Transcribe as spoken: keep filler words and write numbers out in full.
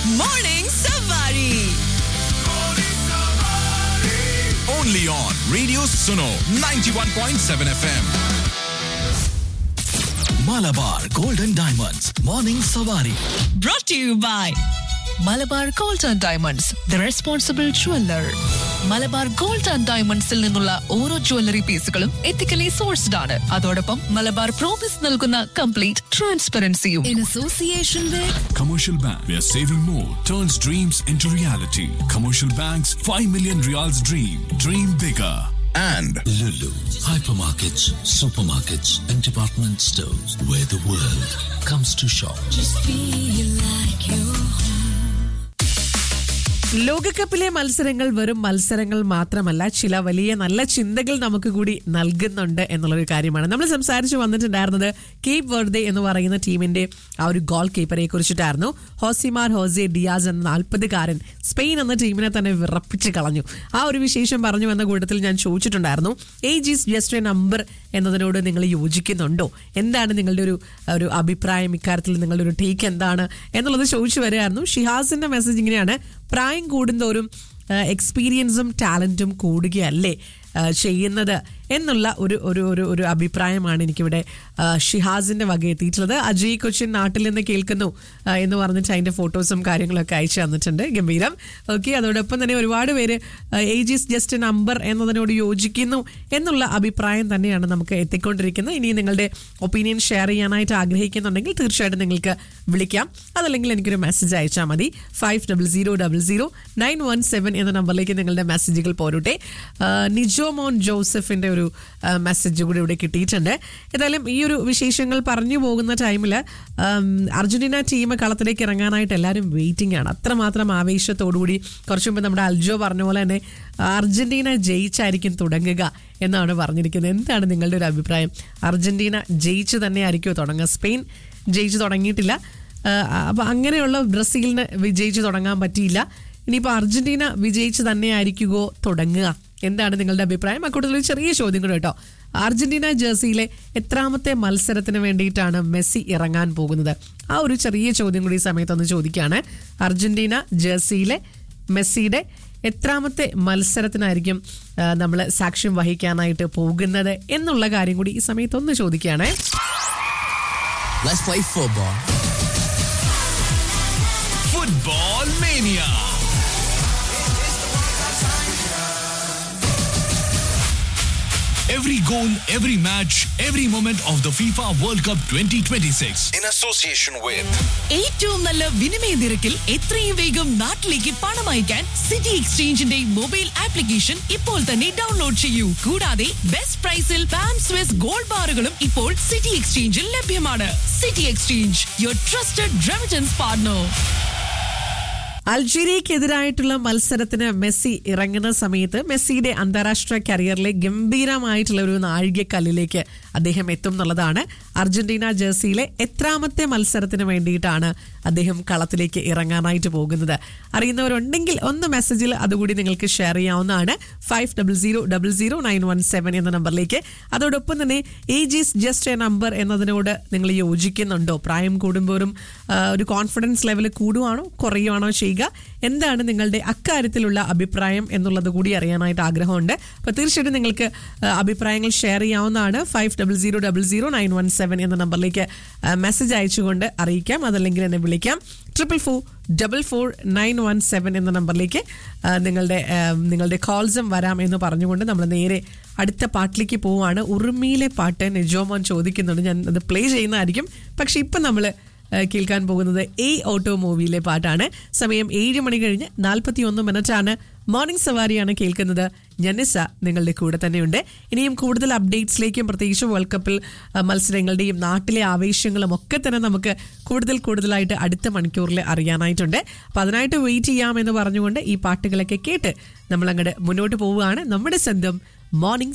Morning Savari. Only on Radio Suno ninety-one point seven F M. Malabar Golden Diamonds Morning Savari. Brought to you by Malabar gold and diamonds the responsible jeweller. Malabar gold and ഡയമണ്ട്സിൽ നിന്നുള്ള ഓരോ jewellery പീസുകളും ethically sourced ആണ്. അതോടൊപ്പം Malabar promise നൽകുന്ന complete ട്രാൻസ്പെറൻസിയും. In association with Commercial Bank, where saving more turns dreams into reality. Commercial Bank's five million reals dream. Dream bigger. And Lulu, hypermarkets, supermarkets, and department stores where the world comes to shop. ലോകകപ്പിലെ മത്സരങ്ങൾ വെറും മത്സരങ്ങൾ മാത്രമല്ല, ചില വലിയ നല്ല ചിന്തകൾ നമുക്ക് കൂടി നൽകുന്നുണ്ട് എന്നുള്ളൊരു കാര്യമാണ്. നമ്മൾ സംസാരിച്ചു വന്നിട്ടുണ്ടായിരുന്നത് കേപ്പ് വെർദെ എന്ന് പറയുന്ന ടീമിന്റെ ആ ഒരു ഗോൾ കീപ്പറെ കുറിച്ചിട്ടായിരുന്നു. ഹോസിമാർ ഹോസെ ഡിയാസ് എന്ന നാൽപ്പതുകാരൻ സ്പെയിൻ എന്ന ടീമിനെ തന്നെ വിറപ്പിച്ച് കളഞ്ഞു. ആ ഒരു വിശേഷം പറഞ്ഞു എന്ന കൂട്ടത്തിൽ ഞാൻ ചോദിച്ചിട്ടുണ്ടായിരുന്നു, age is just A number എന്നതിനോട് നിങ്ങൾ യോജിക്കുന്നുണ്ടോ? എന്താണ് നിങ്ങളുടെ ഒരു ഒരു അഭിപ്രായം ഇക്കാര്യത്തിൽ? നിങ്ങളുടെ ഒരു ടേക്ക് എന്താണ് എന്നുള്ളത് ചോദിച്ചു വരികയായിരുന്നു. ഷിഹാസിന്റെ മെസ്സേജ് ഇങ്ങനെയാണ്: പ്രായം കൂടുന്തോറും എക്സ്പീരിയൻസും ടാലന്റും കൂടുകയല്ലേ ചെയ്യുന്നത് എന്നുള്ള ഒരു ഒരു ഒരു ഒരു അഭിപ്രായമാണ് എനിക്കിവിടെ ഷിഹാസിന്റെ വക എത്തിയിട്ടുള്ളത്. അജയ് കൊച്ചിൻ നാട്ടിൽ നിന്ന് കേൾക്കുന്നു എന്ന് പറഞ്ഞിട്ട് അതിന്റെ ഫോട്ടോസും കാര്യങ്ങളൊക്കെ അയച്ചു തന്നിട്ടുണ്ട്. ഗംഭീരം. ഓക്കെ, അതോടൊപ്പം തന്നെ ഒരുപാട് പേര് age is just A number എന്നതിനോട് യോജിക്കുന്നു എന്നുള്ള അഭിപ്രായം തന്നെയാണ് നമുക്ക് എത്തിക്കൊണ്ടിരിക്കുന്നത്. ഇനി നിങ്ങളുടെ ഒപ്പീനിയൻ ഷെയർ ചെയ്യാനായിട്ട് ആഗ്രഹിക്കുന്നുണ്ടെങ്കിൽ തീർച്ചയായിട്ടും നിങ്ങൾക്ക് വിളിക്കാം. അതല്ലെങ്കിൽ എനിക്കൊരു മെസ്സേജ് അയച്ചാൽ മതി. Five double zero double zero nine one seven എന്ന നമ്പറിലേക്ക് നിങ്ങളുടെ മെസ്സേജുകൾ പോരട്ടെ. നിജോമോൻ ജോസഫിന്റെ ഒരു മെസ്സേജ് കൂടി ഇവിടെ കിട്ടിയിട്ടുണ്ട്. ഏതായാലും ഈ ഒരു വിശേഷങ്ങൾ പറഞ്ഞു പോകുന്ന ടൈമിൽ അർജന്റീന ടീം കളത്തിലേക്ക് ഇറങ്ങാനായിട്ട് എല്ലാവരും വെയിറ്റിംഗ് ആണ്. അത്രമാത്രം ആവേശത്തോടുകൂടി. കുറച്ചു മുമ്പ് നമ്മുടെ അൽജോ പറഞ്ഞ പോലെ തന്നെ അർജന്റീന ജയിച്ചായിരിക്കും തുടങ്ങുക എന്നാണ് പറഞ്ഞിരിക്കുന്നത്. എന്താണ് നിങ്ങളുടെ ഒരു അഭിപ്രായം? അർജന്റീന ജയിച്ച് തന്നെ ആയിരിക്കുമോ തുടങ്ങുക? സ്പെയിൻ ജയിച്ച് തുടങ്ങിയിട്ടില്ല. അപ്പം അങ്ങനെയുള്ള ബ്രസീലിന് വിജയിച്ച് തുടങ്ങാൻ പറ്റിയില്ല. ഇനിയിപ്പോൾ അർജന്റീന വിജയിച്ച് തന്നെ ആയിരിക്കുമോ തുടങ്ങുക? എന്താണ് നിങ്ങളുടെ അഭിപ്രായം? അക്കൂട്ടത്തിൽ ചെറിയ ചോദ്യം കൂടെ കേട്ടോ. അർജന്റീന ജേഴ്സിയിലെ എത്രാമത്തെ മത്സരത്തിന് വേണ്ടിയിട്ടാണ് മെസ്സി ഇറങ്ങാൻ പോകുന്നത്? ആ ഒരു ചെറിയ ചോദ്യം കൂടി ഈ സമയത്തൊന്ന് ചോദിക്കുകയാണ്. അർജന്റീന ജേഴ്സിയിലെ മെസ്സിയുടെ എത്രാമത്തെ മത്സരത്തിനായിരിക്കും നമ്മൾ സാക്ഷ്യം വഹിക്കാനായിട്ട് പോകുന്നത് എന്നുള്ള കാര്യം കൂടി ഈ സമയത്തൊന്ന് ചോദിക്കുകയാണ്. let's play football. Football Mania. Every goal, every match, every moment of the FIFA World Cup twenty twenty-six. In association with ഏറ്റവും നല്ല വിനിമയ നിരക്കിൽ എത്രയും വേഗം നാട്ടിലേക്ക് പണം അയക്കാൻ സിറ്റി എക്സ്ചേഞ്ചിന്റെ മൊബൈൽ ആപ്ലിക്കേഷൻ ഇപ്പോൾ തന്നെ ഡൗൺലോഡ് ചെയ്യൂ. കൂടാതെ ബെസ്റ്റ് പ്രൈസിൽ പാം സ്വിസ് ഗോൾഡ് ബാറുകളും ഇപ്പോൾ സിറ്റി എക്സ്ചേഞ്ചിൽ ലഭ്യമാണ്. City exchange, your trusted remittance partner. അൾജീരിയക്കെതിരായിട്ടുള്ള മത്സരത്തിന് മെസ്സി ഇറങ്ങുന്ന സമയത്ത് മെസ്സിയുടെ അന്താരാഷ്ട്ര കരിയറിലെ ഗംഭീരമായിട്ടുള്ള ഒരു നാഴികക്കല്ലിലേക്ക് അദ്ദേഹം എത്തും എന്നുള്ളതാണ്. അർജന്റീന ജേഴ്സിയിലെ എത്രാമത്തെ മത്സരത്തിന് വേണ്ടിയിട്ടാണ് അദ്ദേഹം കളത്തിലേക്ക് ഇറങ്ങാനായിട്ട് പോകുന്നത്? അറിയുന്നവരുണ്ടെങ്കിൽ ഒന്ന് മെസ്സേജിൽ അതുകൂടി നിങ്ങൾക്ക് ഷെയർ ചെയ്യാവുന്നതാണ്. Five double zero double zero nine one seven എന്ന നമ്പറിലേക്ക്. അതോടൊപ്പം തന്നെ age is just A number എന്നതിനോട് നിങ്ങൾ യോജിക്കുന്നുണ്ടോ? പ്രായം കൂടുമ്പോഴും ഒരു കോൺഫിഡൻസ് ലെവൽ കൂടുവാണോ കുറയുവാണോ ചെയ്യുക? എന്താണ് നിങ്ങളുടെ അക്കാര്യത്തിലുള്ള അഭിപ്രായം എന്നുള്ളത് കൂടി അറിയാനായിട്ട് ആഗ്രഹമുണ്ട്. അപ്പോൾ തീർച്ചയായിട്ടും നിങ്ങൾക്ക് അഭിപ്രായങ്ങൾ ഷെയർ ചെയ്യാവുന്നതാണ്. Five double zero double zero nine one seven എന്ന നമ്പറിലേക്ക് മെസ്സേജ് അയച്ചുകൊണ്ട് അറിയിക്കാം. അതല്ലെങ്കിൽ എന്നെ വിളിക്കാം. Triple four double four nine one seven എന്ന നമ്പറിലേക്ക് നിങ്ങളുടെ നിങ്ങളുടെ കോൾസും വരാം എന്ന് പറഞ്ഞുകൊണ്ട് നമ്മൾ നേരെ അടുത്ത പാട്ടിലേക്ക് പോവുകയാണ്. ഉറുമിയിലെ പാട്ട് നിജോമോൻ ചോദിക്കുന്നുണ്ട്. ഞാൻ അത് പ്ലേ ചെയ്യുന്നതായിരിക്കും. പക്ഷെ ഇപ്പം നമ്മൾ കേൾക്കാൻ പോകുന്നത് എ ഓട്ടോ മൂവിയിലെ പാട്ടാണ്. സമയം ഏഴ് മണി കഴിഞ്ഞ് നാൽപ്പത്തി ഒന്ന് മിനിറ്റാണ്. മോർണിംഗ് സവാരിയാണ് കേൾക്കുന്നത്. ജനിസ നിങ്ങളുടെ കൂടെ തന്നെയുണ്ട്. ഇനിയും കൂടുതൽ അപ്ഡേറ്റ്സിലേക്കും പ്രത്യേകിച്ച് വേൾഡ് കപ്പിൽ മത്സരങ്ങളുടെയും നാട്ടിലെ ആവേശങ്ങളും ഒക്കെ തന്നെ നമുക്ക് കൂടുതൽ കൂടുതലായിട്ട് അടുത്ത മണിക്കൂറിൽ അറിയാനായിട്ടുണ്ട്. അപ്പോൾ അതിനായിട്ട് വെയിറ്റ് ചെയ്യാമെന്ന് പറഞ്ഞുകൊണ്ട് ഈ പാട്ടുകളൊക്കെ കേട്ട് നമ്മൾ അങ്ങോട്ട് മുന്നോട്ട് പോവുകയാണ്. നമ്മുടെ സ്വന്തം മോർണിംഗ്